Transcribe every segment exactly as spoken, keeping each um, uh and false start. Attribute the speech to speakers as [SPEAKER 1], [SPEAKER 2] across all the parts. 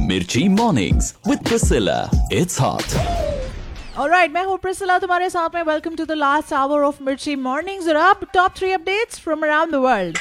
[SPEAKER 1] Mirchi Mornings with Priscilla. It's hot.
[SPEAKER 2] Alright, मैं हूँ Priscilla तुम्हारे साथ में. Welcome to the last hour of मिर्ची मॉर्निंग्स. और अब top three updates from around the world.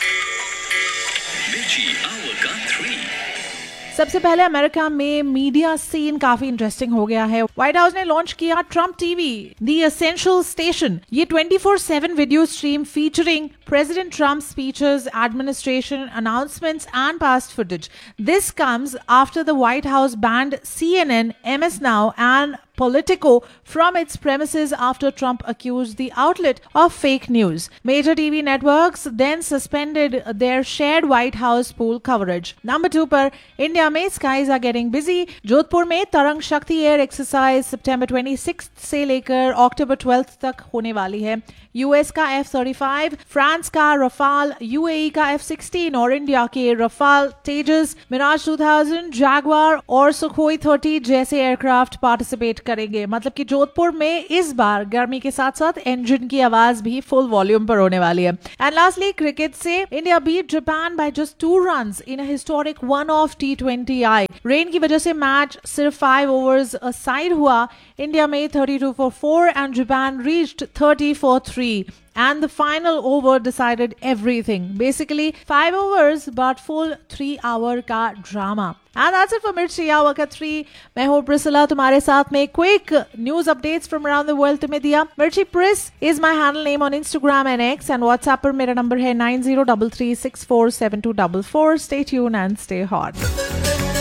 [SPEAKER 1] Mirchi Hour का थ्री.
[SPEAKER 2] सबसे पहले अमेरिका में मीडिया सीन काफी इंटरेस्टिंग हो गया है. व्हाइट हाउस ने लॉन्च किया Trump TV, the essential station. ये twenty four seven video stream featuring President Trump's speeches, administration announcements, and past footage. This comes after the White House banned C N N, M S Now, and Politico from its premises after Trump accused the outlet of fake news. Major T V networks then suspended their shared White House pool coverage. Number two पर India में skies are getting busy. Jodhpur में तरंग शक्ति air exercise सितंबर छब्बीसवें से लेकर अक्टूबर twelfth तक होने वाली है. यूएस का एफ थर्टी फाइव, फ्रांस का रफाल, यूएई का एफ सिक्सटीन और इंडिया के रफाल, तेजस, मिराज टू थाउज़ेंड, जैगवार और सुखोई थर्टी जैसे एयरक्राफ्ट पार्टिसिपेट करेंगे. मतलब कि जोधपुर में इस बार गर्मी के साथ साथ इंजन की आवाज भी फुल वॉल्यूम पर होने वाली है. एंड लास्टली क्रिकेट से India beat Japan by just two runs in a historic one of T twenty I. Rain की वजह से मैच सिर्फ फाइव ओवर्स साइड हुआ. इंडिया में thirty two for four and Japan reached thirty for three. And the final over decided everything. Basically, five overs but full three hour का drama. And that's it for Mirchi Hour का three. मैं हूँ Priscilla तुम्हारे साथ में quick news updates from around the world तुम्हें दिया. Mirchi Pris is my handle name on Instagram and X, and WhatsApp पर मेरा नंबर है nine zero three three six four seven two four four. Stay tuned and stay hot.